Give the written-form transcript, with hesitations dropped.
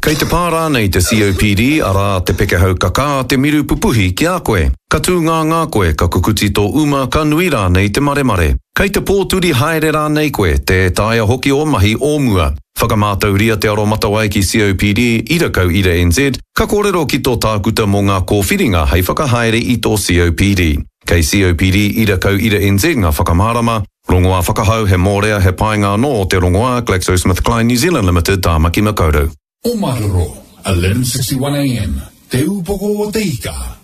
Kei te pārā nei te COPD ara te pekehau kaka te miru pupuhi ki a koe. Ka tū ngā koe ka kukuti tō uma ka nui rā nei te maremare. Kei te pōturi haere rā nei koe te taia hoki o mahi o mua. Whakamātauria te aro matawai ki COPD ira kau ira NZ, ka kōrero ki tō tākuta mō ngā kōwhiringa hei whakahaere i tō COPD. Kei COPD ira kau ira NZ ngā whakamārama, rongoā whakahau he mōrea he painga no te rongoā GlaxoSmithKline New Zealand Limited tāmaki makaurau. O Maroro, 1161 AM, te upoko o te ika.